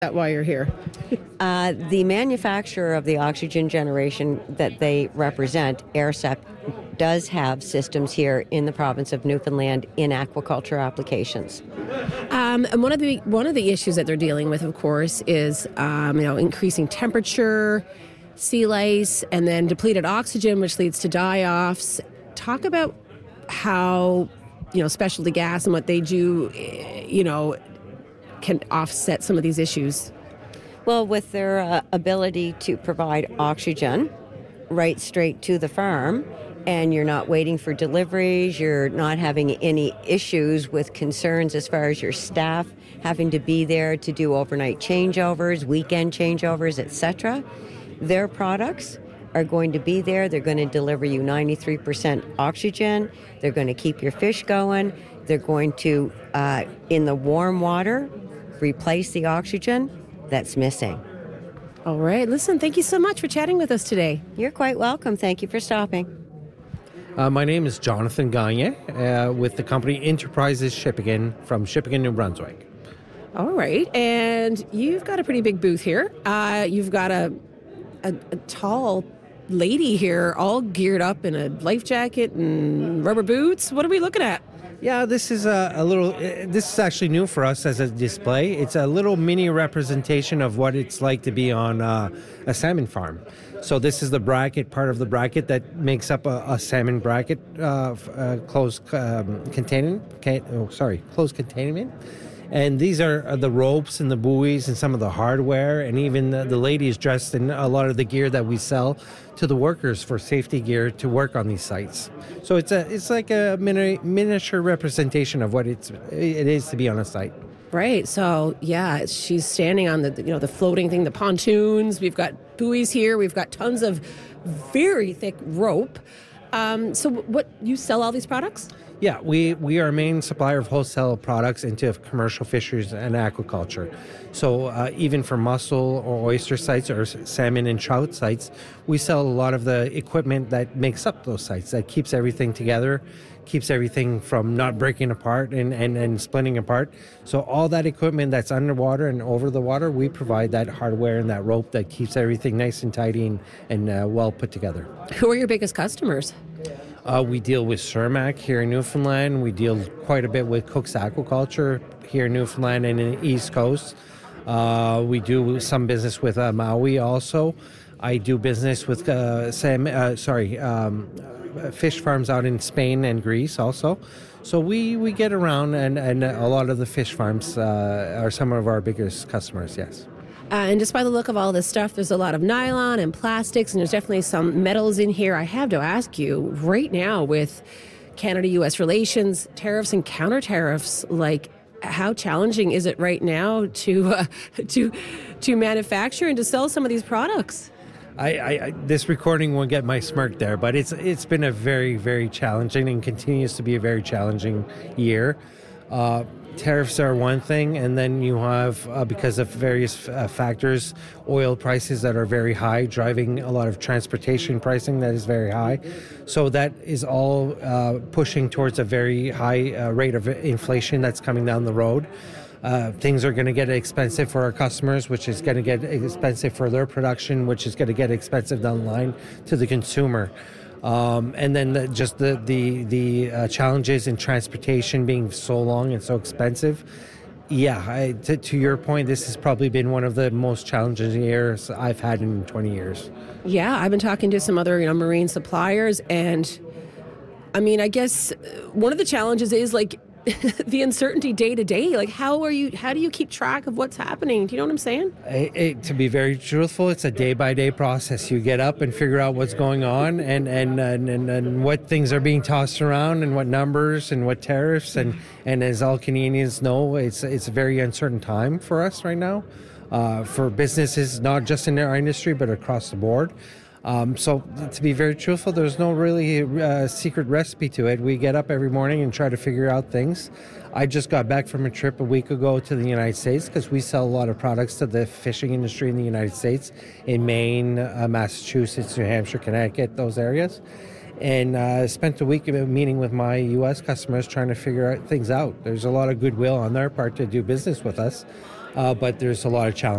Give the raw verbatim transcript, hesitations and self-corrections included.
That why you're here? Uh, the manufacturer of the oxygen generation that they represent, AirSep, does have systems here in the province of Newfoundland in aquaculture applications. Um, and one of the one of the issues that they're dealing with, of course, is um, you know increasing temperature, sea lice, and then depleted oxygen, which leads to die-offs. Talk about how you know specialty gas and what they do, you know. can offset some of these issues? Well, with their uh, ability to provide oxygen right straight to the farm, and you're not waiting for deliveries, you're not having any issues with concerns as far as your staff having to be there to do overnight changeovers, weekend changeovers, et cetera. Their products are going to be there. They're going to deliver you ninety-three percent oxygen. They're going to keep your fish going. They're going to, uh, in the warm water, replace the oxygen that's missing. All right. Listen, thank you so much for chatting with us today. You're quite welcome. Thank you for stopping. Uh, my name is Jonathan Gagne uh, with the company Enterprises Shippigan from Shippigan, New Brunswick. All right. And you've got a pretty big booth here. Uh, you've got a, a, a tall lady here all geared up in a life jacket and rubber boots. What are we looking at? Yeah, this is a, a little, uh, this is actually new for us as a display. It's a little mini representation of what it's like to be on uh, a salmon farm. So this is the bracket, part of the bracket that makes up a, a salmon bracket, uh, uh, closed um, containment, can, oh, sorry, closed containment. And these are the ropes and the buoys and some of the hardware, and even the, the ladies dressed in a lot of the gear that we sell to the workers for safety gear to work on these sites. So it's a it's like a mini, miniature representation of what it's it is to be on a site. Right. So yeah, she's standing on the you know the floating thing, the pontoons. We've got buoys here. We've got tons of very thick rope. Um, so what you sell all these products? Yeah, we, we are a main supplier of wholesale products into commercial fisheries and aquaculture. So uh, even for mussel or oyster sites or salmon and trout sites, we sell a lot of the equipment that makes up those sites, that keeps everything together, keeps everything from not breaking apart and, and, and splitting apart. So all that equipment that's underwater and over the water, we provide that hardware and that rope that keeps everything nice and tidy and, and uh, well put together. Who are your biggest customers? Uh, we deal with Cermaq here in Newfoundland. We deal quite a bit with Cook's Aquaculture here in Newfoundland and in the East Coast. Uh, we do some business with uh, Maui also. I do business with uh, Sam, uh, sorry, um, fish farms out in Spain and Greece also. So we, we get around, and, and a lot of the fish farms uh, are some of our biggest customers, yes. Uh, and just by the look of all this stuff, there's a lot of nylon and plastics, and there's definitely some metals in here. I have to ask you, right now with Canada-U S relations, tariffs and counter-tariffs, like how challenging is it right now to uh, to to manufacture and to sell some of these products? I, I, this recording won't get my smirk there, but it's it's been a very, very challenging and continues to be a very challenging year. Uh, Tariffs are one thing, and then you have, uh, because of various uh, factors, oil prices that are very high, driving a lot of transportation pricing that is very high. So that is all uh, pushing towards a very high uh, rate of inflation that's coming down the road. Uh, things are going to get expensive for our customers, which is going to get expensive for their production, which is going to get expensive down the line to the consumer. Um, and then the, just the the the uh, challenges in transportation being so long and so expensive. Yeah, I, to, to your point, this has probably been one of the most challenging years I've had in twenty years. Yeah, I've been talking to some other you know marine suppliers, and I mean, I guess one of the challenges is like the uncertainty day to day. Like, how are you? How do you keep track of what's happening? Do you know what I'm saying? It, it, to be very truthful, it's a day by day process. You get up and figure out what's going on, and and, and and and what things are being tossed around, and what numbers, and what tariffs, and and as all Canadians know, it's it's a very uncertain time for us right now, uh, for businesses, not just in our industry but across the board. Um, so to be very truthful, there's no really uh, secret recipe to it. We get up every morning and try to figure out things. I just got back from a trip a week ago to the United States because we sell a lot of products to the fishing industry in the United States, in Maine, uh, Massachusetts, New Hampshire, Connecticut, those areas. And I uh, spent a week meeting with my U S customers trying to figure out things out. There's a lot of goodwill on their part to do business with us. uh, but there's a lot of challenges.